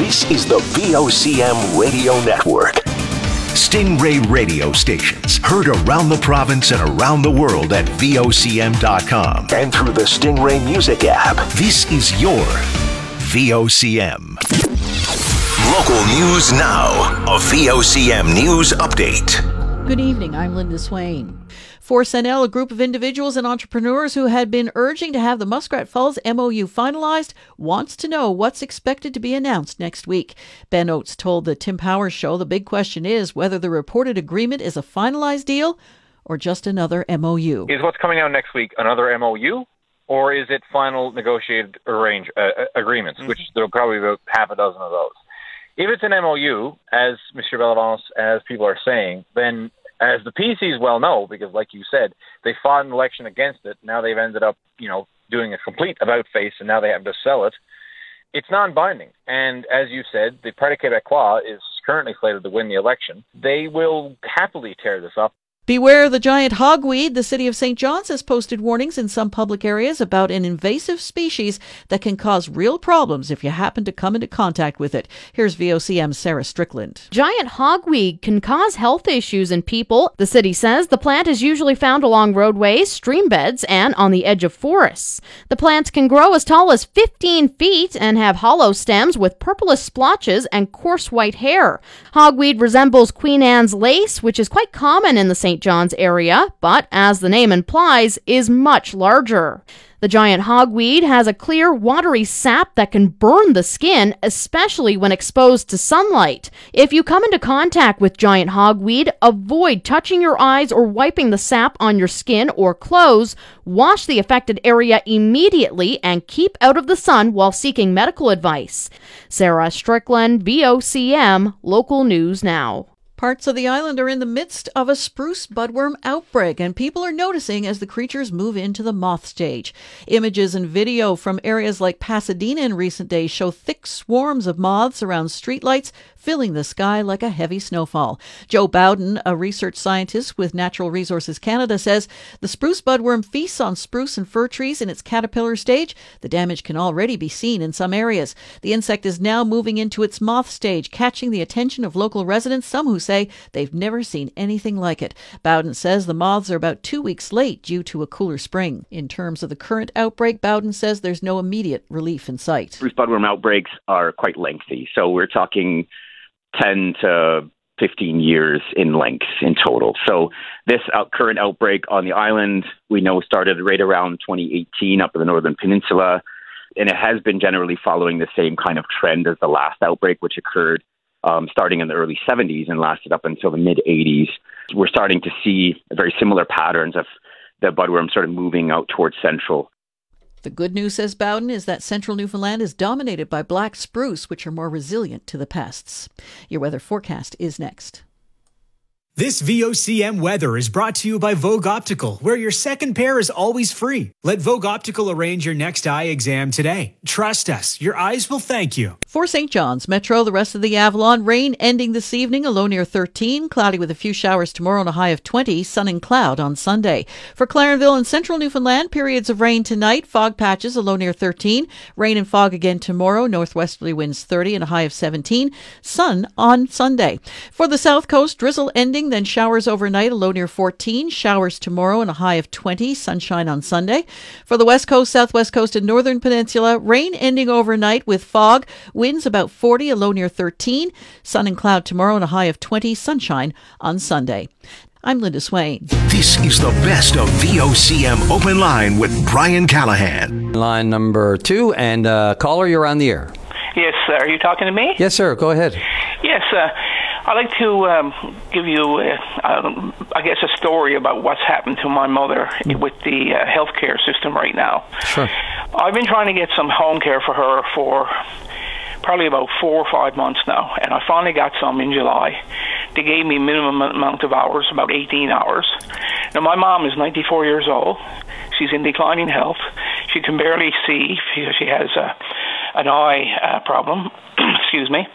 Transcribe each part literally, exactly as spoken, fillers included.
This is the V O C M Radio Network. Stingray radio stations heard around the province and around the world at V O C M dot com and through the Stingray Music app. This is your V O C M. Local news now. A V O C M News Update. Good evening, I'm Linda Swain. For Senel, a group of individuals and entrepreneurs who had been urging to have the Muskrat Falls M O U finalized wants to know what's expected to be announced next week. Ben Oates told the Tim Powers Show the big question is whether the reported agreement is a finalized deal or just another M O U. Is what's coming out next week another M O U, or is it final negotiated arrange, uh, agreements, mm-hmm. which there will probably be about half a dozen of those. If it's an M O U, as Mister Bellavance, as people are saying, then as the P Cs well know, because like you said, they fought an election against it. Now they've ended up, you know, doing a complete about-face, and now they have to sell it. It's non-binding. And as you said, the Parti Québécois is currently slated to win the election. They will happily tear this up. Beware the giant hogweed. The city of Saint John's has posted warnings in some public areas about an invasive species that can cause real problems if you happen to come into contact with it. Here's V O C M's Sarah Strickland. Giant hogweed can cause health issues in people. The city says the plant is usually found along roadways, stream beds, and on the edge of forests. The plants can grow as tall as fifteen feet and have hollow stems with purplish splotches and coarse white hair. Hogweed resembles Queen Anne's lace, which is quite common in the Saint John's area, but as the name implies, is much larger. The giant hogweed has a clear, watery sap that can burn the skin, especially when exposed to sunlight. If you come into contact with giant hogweed, avoid touching your eyes or wiping the sap on your skin or clothes. Wash the affected area immediately and keep out of the sun while seeking medical advice. Sarah Strickland, V O C M, Local News Now. Parts of the island are in the midst of a spruce budworm outbreak, and people are noticing as the creatures move into the moth stage. Images and video from areas like Pasadena in recent days show thick swarms of moths around streetlights, filling the sky like a heavy snowfall. Joe Bowden, a research scientist with Natural Resources Canada, says the spruce budworm feasts on spruce and fir trees in its caterpillar stage. The damage can already be seen in some areas. The insect is now moving into its moth stage, catching the attention of local residents, some who say they've never seen anything like it. Bowden says the moths are about two weeks late due to a cooler spring. In terms of the current outbreak, Bowden says there's no immediate relief in sight. Spruce budworm outbreaks are quite lengthy, so we're talking ten to fifteen years in length in total. So this out- current outbreak on the island, we know started right around twenty eighteen up in the Northern Peninsula, and it has been generally following the same kind of trend as the last outbreak, which occurred um, starting in the early seventies and lasted up until the mid-eighties. We're starting to see very similar patterns of the budworm sort of moving out towards central. The good news, says Bowden, is that central Newfoundland is dominated by black spruce, which are more resilient to the pests. Your weather forecast is next. This V O C M weather is brought to you by Vogue Optical, where your second pair is always free. Let Vogue Optical arrange your next eye exam today. Trust us, your eyes will thank you. For Saint John's Metro, the rest of the Avalon, rain ending this evening, a low near thirteen, cloudy with a few showers tomorrow and a high of twenty, sun and cloud on Sunday. For Clarenville and central Newfoundland, periods of rain tonight, fog patches, a low near thirteen, rain and fog again tomorrow, northwesterly winds thirty and a high of seventeen, sun on Sunday. For the south coast, drizzle ending, then showers overnight, a low near fourteen, showers tomorrow and a high of twenty, sunshine on Sunday. For the west coast, southwest coast and northern peninsula, rain ending overnight with fog, winds about forty, a low near thirteen, sun and cloud tomorrow and a high of twenty, sunshine on Sunday. I'm Linda Swain. This is the best of V O C M Open Line with Brian Callahan. Line number two, and uh, caller, you're on the air. Yes, sir. Are you talking to me? Yes, sir. Go ahead. Yes, uh, I'd like to um, give you, uh, um, I guess, a story about what's happened to my mother with the uh, healthcare system right now. Sure. I've been trying to get some home care for her for probably about four or five months now, and I finally got some in July. They gave me minimum amount of hours, about eighteen hours. Now, my mom is ninety-four years old. She's in declining health. She can barely see. She, she has uh, an eye uh, problem. Excuse me.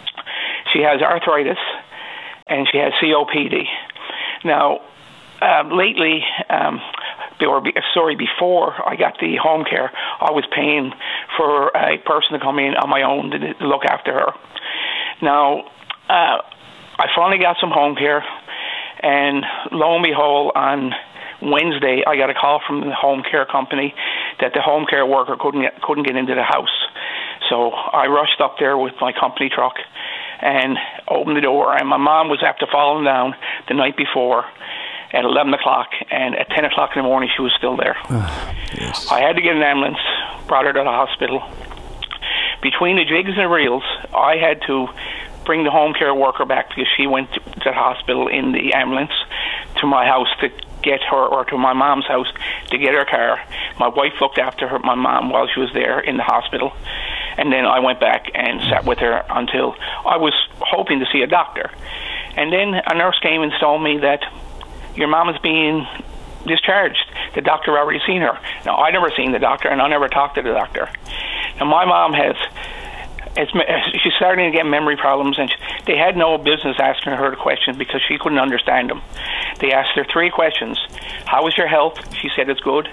She has arthritis, and she has C O P D. Now, uh, lately, um, or be, sorry, before I got the home care, I was paying for a person to come in on my own to, to look after her. Now, uh, I finally got some home care, and lo and behold, on Wednesday, I got a call from the home care company that the home care worker couldn't get, couldn't get into the house. So I rushed up there with my company truck and opened the door, and my mom was after falling down the night before at eleven o'clock, and at ten o'clock in the morning she was still there. Oh, yes. I had to get an ambulance, brought her to the hospital. Between the jigs and the reels, I had to bring the home care worker back because she went to the hospital in the ambulance to my house to get her, or to my mom's house to get her car. My wife looked after her, my mom, while she was there in the hospital, and then I went back and sat with her until I was hoping to see a doctor. And then a nurse came and told me that your mom is being discharged. The doctor already seen her. Now, I never seen the doctor, and I never talked to the doctor. Now, my mom has, it's, she's starting to get memory problems, and she, they had no business asking her the questions because she couldn't understand them. They asked her three questions. How is your health? She said it's good.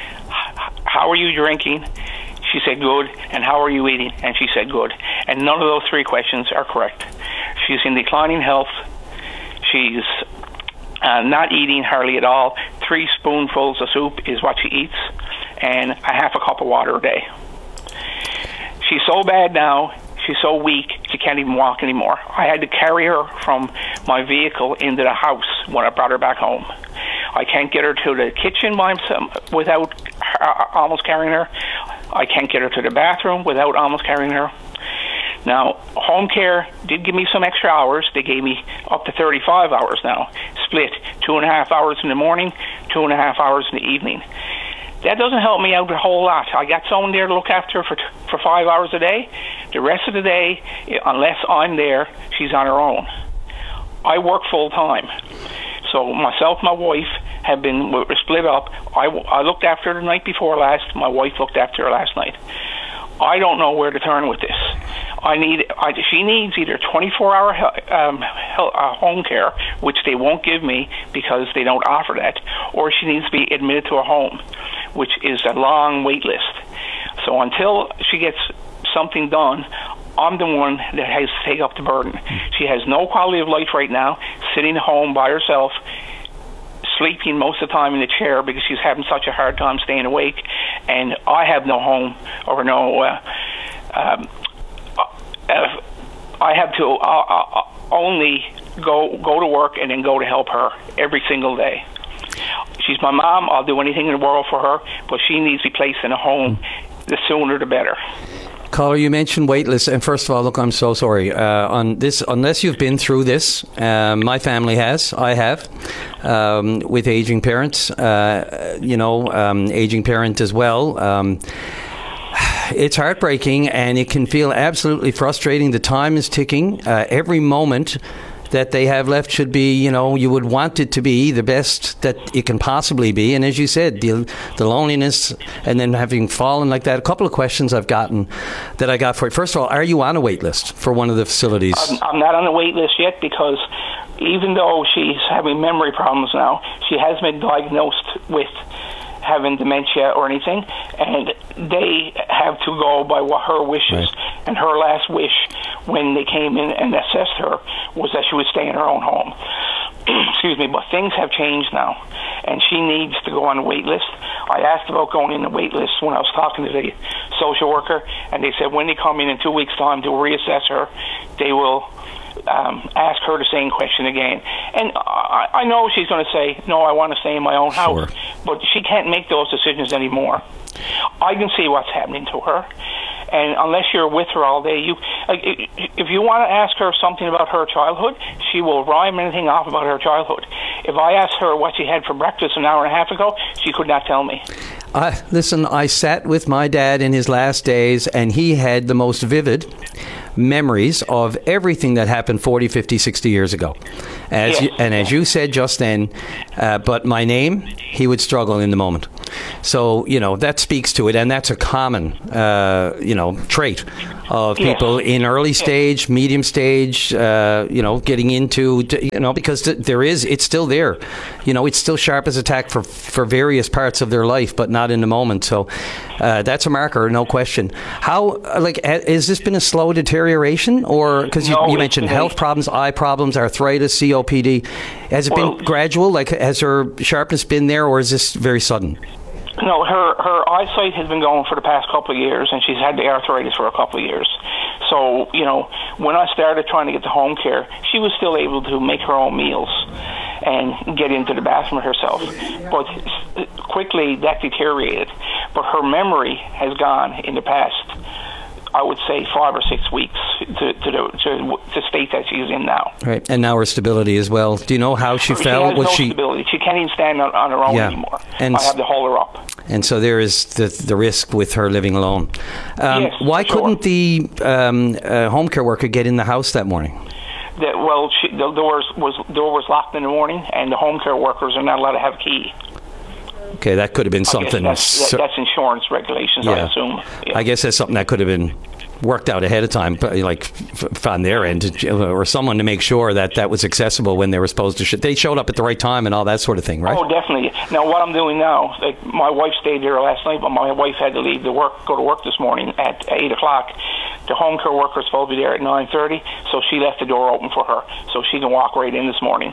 How are you drinking? She said good. And how are you eating? And she said good. And none of those three questions are correct. She's in declining health. She's uh, not eating hardly at all. Three spoonfuls of soup is what she eats, and a half a cup of water a day. She's so bad now, she's so weak, she can't even walk anymore. I had to carry her from my vehicle into the house when I brought her back home. I can't get her to the kitchen by myself without uh, almost carrying her. I can't get her to the bathroom without almost carrying her. Now, home care did give me some extra hours. They gave me up to thirty-five hours now, split two and a half hours in the morning, two and a half hours in the evening. That doesn't help me out a whole lot. I got someone there to look after her for, for five hours a day. The rest of the day, unless I'm there, she's on her own. I work full time. So myself and my wife have been we're split up. I, I looked after her the night before last. My wife looked after her last night. I don't know where to turn with this. I need. I, she needs either twenty-four hour um, uh, home care, which they won't give me because they don't offer that, or she needs to be admitted to a home, which is a long wait list. So until she gets something done, I'm the one that has to take up the burden. She has no quality of life right now, sitting home by herself, sleeping most of the time in the chair because she's having such a hard time staying awake, and I have no home or no uh, um, uh, I have to uh, uh, only go go to work and then go to help her every single day. She's my mom. I'll do anything in the world for her, but she needs to be placed in a home. The sooner the better. Caller, you mentioned waitlist, and first of all, look, I'm so sorry. Uh, on this, unless you've been through this, um, my family has, I have, um, with aging parents, uh, you know, um, aging parent as well. Um, it's heartbreaking, and it can feel absolutely frustrating. The time is ticking. Uh, every moment that they have left should be, you know, you would want it to be the best that it can possibly be. And as you said, the, the loneliness, and then having fallen like that. A couple of questions I've gotten that I got for you. First of all, are you on a wait list for one of the facilities? I'm, I'm not on a wait list yet because even though she's having memory problems now, she has been diagnosed with having dementia or anything, and they have to go by what her wishes. Right. And her last wish when they came in and assessed her was that she would stay in her own home. Excuse me, but things have changed now, and she needs to go on the wait list. I asked about going in the wait list when I was talking to the social worker, and they said when they come in in two weeks' time to reassess her, they will Um, ask her the same question again. And I, I know she's going to say, no, I want to stay in my own house. Sure. But she can't make those decisions anymore. I can see what's happening to her. And unless you're with her all day, you like, if you want to ask her something about her childhood, she will rhyme anything off about her childhood. If I asked her what she had for breakfast an hour and a half ago, she could not tell me. Uh, listen, I sat with my dad in his last days, and he had the most vivid memories of everything that happened forty, fifty, sixty years ago. As yes. you, and as you said just then, uh, but my name, he would struggle in the moment. So, you know, that speaks to it, and that's a common, uh, you know, trait of Yes. people in early stage, medium stage, uh, you know, getting into, you know, because th- there is, it's still there. You know, it's still sharp as a tack for, for various parts of their life, but not in the moment. So uh, that's a marker, no question. How, like, ha- has this been a slow deterioration? Or, because you, No, you it's mentioned been- health problems, eye problems, arthritis, C O P D. Has it Well- been gradual? Like, has her sharpness been there, or is this very sudden? No, her her eyesight has been going for the past couple of years, and she's had the arthritis for a couple of years. So, you know, when I started trying to get the home care, she was still able to make her own meals and get into the bathroom herself. But quickly that deteriorated. But her memory has gone in the past, I would say, five or six weeks to to the to the state that she's in now. Right, and now her stability as well. Do you know how she She felt? has Was no she? stability. She can't even stand on, on her own Yeah. anymore. And I have to hold her up. And so there is the the risk with her living alone. Um, Yes, why for sure. couldn't the um, uh, home care worker get in the house that morning? That, well, she, the doors was door was locked in the morning, and the home care workers are not allowed to have a key. Okay, that could have been I guess something. that's, that, cer- that's insurance regulations, I Yeah. assume. Yeah. I guess that's something that could have been worked out ahead of time, but, like f- on their end, to- or someone to make sure that that was accessible when they were supposed to. Sh- they showed up at the right time and all that sort of thing, right? Oh, definitely. Now, what I'm doing now, like my wife stayed there last night, but my wife had to leave to work, go to work this morning at eight o'clock. The home care worker is supposed to be there at nine thirty, so she left the door open for her, so she can walk right in this morning.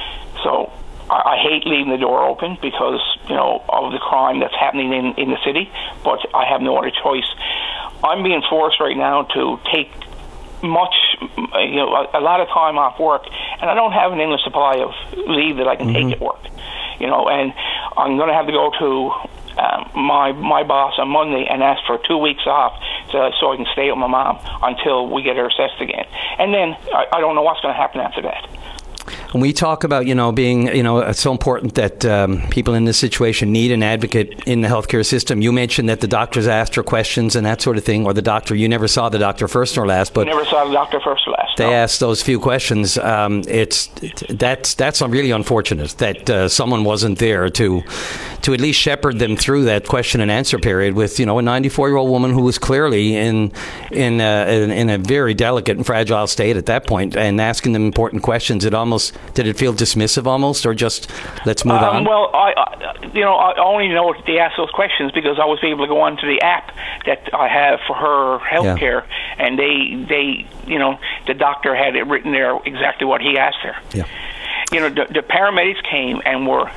So I, I hate leaving the door open because, you know, of the crime that's happening in, in the city, but I have no other choice. I'm being forced right now to take much, you know, a, a lot of time off work, and I don't have an endless supply of leave that I can Mm-hmm. take at work, you know, and I'm going to have to go to um, my my boss on Monday and ask for two weeks off so, so I can stay with my mom until we get her assessed again. And then I, I don't know what's going to happen after that. When we talk about, you know, being, you know, it's so important that um, people in this situation need an advocate in the healthcare system. You mentioned that the doctors asked her questions and that sort of thing, or the doctor, you never saw the doctor first or last, but Never saw the doctor first or last. they no. asked those few questions. Um, it's that's that's really unfortunate that uh, someone wasn't there to to at least shepherd them through that question and answer period with, you know, a ninety-four year old woman who was clearly in in uh, in, in a very delicate and fragile state at that point, and asking them important questions. It almost did it feel dismissive almost, or just let's move Um, on? well, I, I, you know, I only know they asked those questions because I was able to go onto the app that I have for her health care, yeah. and they, they, you know, the doctor had it written there exactly what he asked her. Yeah. You know, the, the paramedics came and were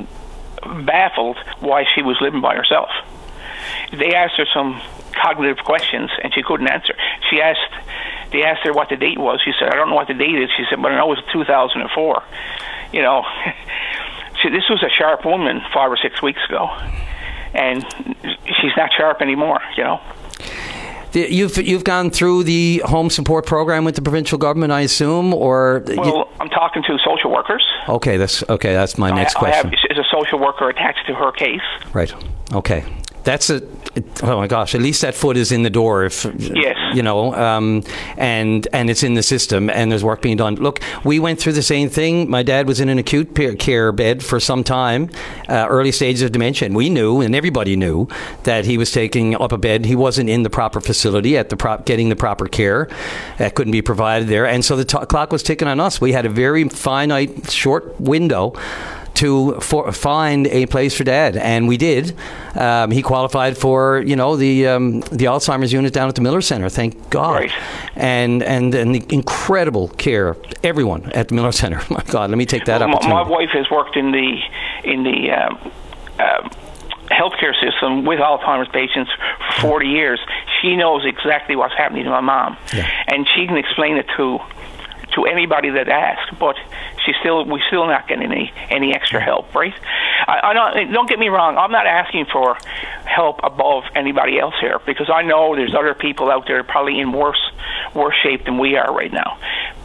baffled why she was living by herself. They asked her some cognitive questions, and she couldn't answer. She asked, they asked her what the date was. She said, I don't know what the date is. She said, but I know it was two thousand four. You know, she, this was a sharp woman five or six weeks ago, and she's not sharp anymore, you know. The- You've you've gone through the home support program with the provincial government, I assume, or Well, you, I'm talking to social workers. okay, that's okay. That's my next I, question. I have, is a social worker attached to her case. Right. Okay. That's a. Oh my gosh! At least that foot is in the door. If Yes. you know, um, and and it's in the system, and there's work being done. Look, we went through the same thing. My dad was in an acute pe- care bed for some time, uh, early stages of dementia. And we knew, and everybody knew, that he was taking up a bed. He wasn't in the proper facility at the prop, getting the proper care that couldn't be provided there, and so the t- clock was ticking on us. We had a very finite, short window to for, find a place for Dad, and we did. Um, he qualified for, you know, the um, the Alzheimer's unit down at the Miller Center. Thank God. Right. And and and the incredible care, everyone at the Miller Center. My God, let me take that Well, my, opportunity. my wife has worked in the in the um, um, healthcare system with Alzheimer's patients for forty years. She knows exactly what's happening to my mom, Yeah. and she can explain it to to anybody that asks. But she still we still not getting any any extra help, right? I, I don't don't get me wrong. I'm not asking for help above anybody else here, because I know there's other people out there probably in worse worse shape than we are right now. But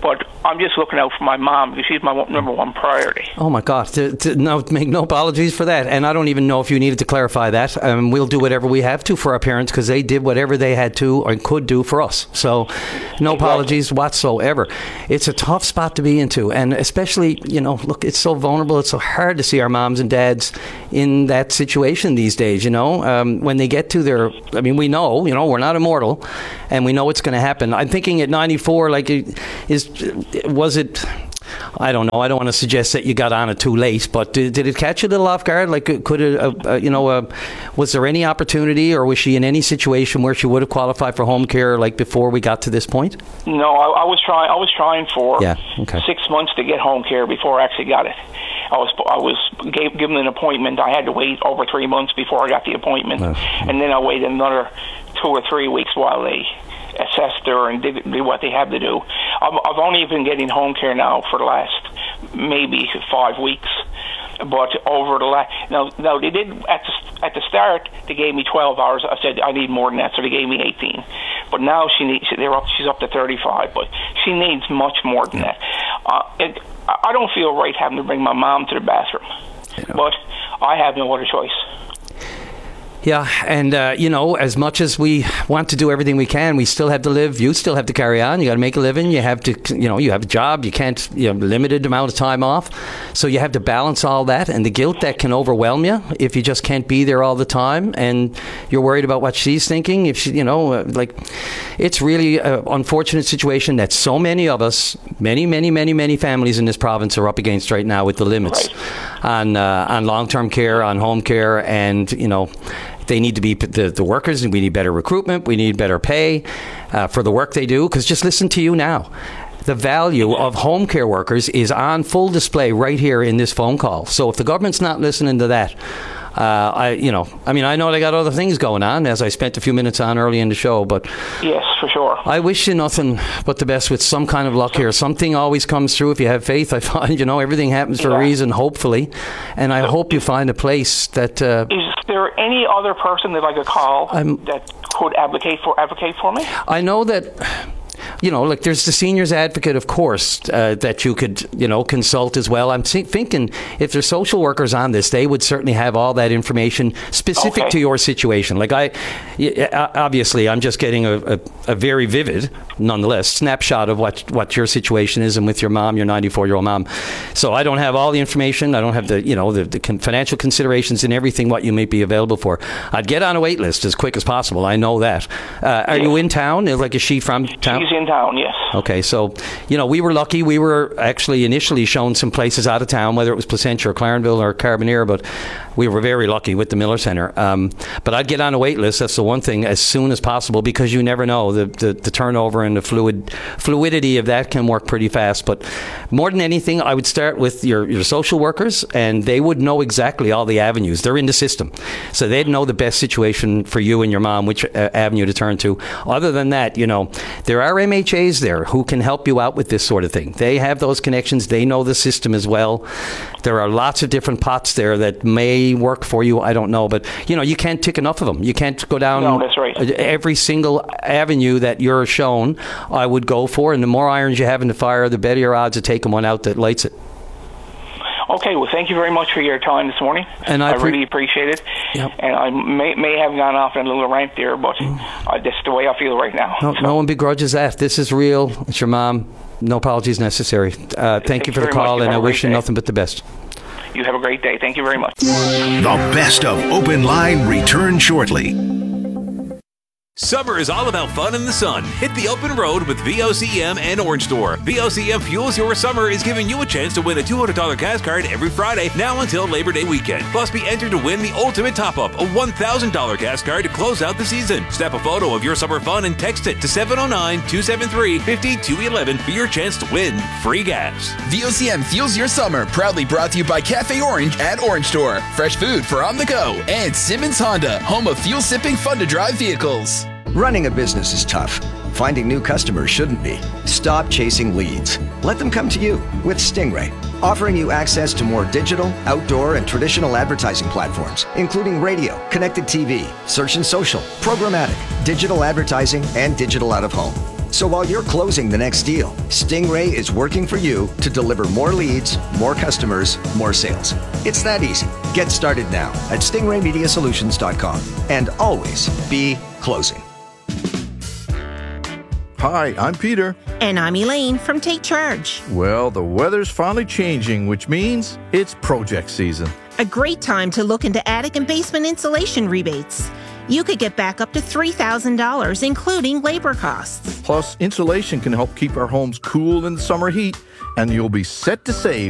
I'm just looking out for my mom because she's my number one priority. Oh my God! To, to, no, make no apologies for that. And I don't even know if you needed to clarify that. Um, we'll do whatever we have to for our parents because they did whatever they had to or could do for us. So, no apologies whatsoever. It's a tough spot to be into, and especially, you know, look, it's so vulnerable. It's so hard to see our moms and dads in that situation these days. You know, um, when they get to their, I mean, we know, you know, we're not immortal, and we know it's going to happen. I'm thinking at ninety-four, like, is. Was it, I don't know, I don't want to suggest that you got on it too late, but did, did it catch you a little off guard? Like, could it, uh, uh, you know, uh, was there any opportunity, or was she in any situation where she would have qualified for home care, like, before we got to this point? No, I, I was trying, I was trying for yeah, okay. six months to get home care before I actually got it. I was I was gave, given an appointment. I had to wait over three months before I got the appointment, oh. and then I waited another two or three weeks while they assessed her and did, did what they had to do. I've, I've only been getting home care now for the last maybe five weeks, but over the last now now they did at the at the start they gave me twelve hours. I said I need more than that, so they gave me eighteen. But now she needs they're up she's up to thirty-five, but she needs much more than that. Uh, it, I don't feel right having to bring my mom to the bathroom, you know. But I have no other choice. Yeah, and, uh, you know, as much as we want to do everything we can, we still have to live. You still have to carry on. You got to make a living. You have to, you know, you have a job. You can't, you know, limited amount of time off. So you have to balance all that. And the guilt that can overwhelm you if you just can't be there all the time. And you're worried about what she's thinking. If she, you know, uh, like, it's really an unfortunate situation that so many of us, many, many, many, many families in this province are up against right now with the limits right. on, uh, on long-term care, on home care, and, you know, they need to be the, the workers, and we need better recruitment. We need better pay uh, for the work they do. Because just listen to you now. The value of home care workers is on full display right here in this phone call. So if the government's not listening to that, uh, I, you know, I mean, I know they got other things going on, as I spent a few minutes on early in the show, but yes, for sure. I wish you nothing but the best with some kind of luck here. Something always comes through if you have faith. I find, you know, everything happens for yeah. a reason, hopefully, and I so, hope you find a place that. Uh, is there any other person that I could call I'm, that could advocate for advocate for me? I know that. You know, like there's the seniors advocate, of course, uh, that you could, you know, consult as well. I'm th- thinking if there's social workers on this, they would certainly have all that information specific okay. to your situation. Like I, obviously, I'm just getting a, a, a very vivid, nonetheless, snapshot of what, what your situation is and with your mom, your ninety-four-year-old mom. So I don't have all the information. I don't have the, you know, the, the con- financial considerations and everything what you may be available for. I'd get on a wait list as quick as possible. I know that. Uh, are yeah. you in town? Like, is she from town? She's in town, yes. Okay, so, you know, we were lucky. We were actually initially shown some places out of town, whether it was Placentia or Clarenville or Carbonear, but we were very lucky with the Miller Centre. Um, but I'd get on a wait list, that's the one thing, as soon as possible, because you never know. The, the, the turnover and the fluid fluidity of that can work pretty fast. But more than anything, I would start with your, your social workers, and they would know exactly all the avenues. They're in the system. So they'd know the best situation for you and your mom, which uh, avenue to turn to. Other than that, you know, there are M H As there who can help you out with this sort of thing. They have those connections. They know the system as well. There are lots of different pots there that may work for you. I don't know. But, you know, you can't tick enough of them. You can't go down no, that's right. every single avenue that you're shown. I would go for. And the more irons you have in the fire, the better your odds of taking one out that lights it. Okay, well, thank you very much for your time this morning. And I, I pre- really appreciate it. Yep. And I may may have gone off in a little rant there, but mm. uh, that's the way I feel right now. No, so. no one begrudges that. This is real. It's your mom. No apologies necessary. Uh, thank, thank you for the call, and I wish you nothing but the best. You have a great day. Thank you very much. The best of Open Line returns shortly. Summer is all about fun in the sun. Hit the open road with V O C M and Orange Store. V O C M Fuels Your Summer is giving you a chance to win a two hundred dollars gas card every Friday, now until Labor Day weekend. Plus, be entered to win the ultimate top-up, a one thousand dollars gas card to close out the season. Snap a photo of your summer fun and text it to seven oh nine, two seven three, five two one one for your chance to win free gas. V O C M Fuels Your Summer, proudly brought to you by Cafe Orange at Orange Store. Fresh food for on the go. And Simmons Honda, home of fuel-sipping, fun-to-drive vehicles. Running a business is tough. Finding new customers shouldn't be. Stop chasing leads. Let them come to you with Stingray, offering you access to more digital, outdoor, and traditional advertising platforms, including radio, connected T V, search and social, programmatic, digital advertising, and digital out-of-home. So while you're closing the next deal, Stingray is working for you to deliver more leads, more customers, more sales. It's that easy. Get started now at stingray media solutions dot com and always be closing. Hi, I'm Peter. And I'm Elaine from Take Charge. Well, the weather's finally changing, which means it's project season. A great time to look into attic and basement insulation rebates. You could get back up to three thousand dollars, including labor costs. Plus, insulation can help keep our homes cool in the summer heat, and you'll be set to save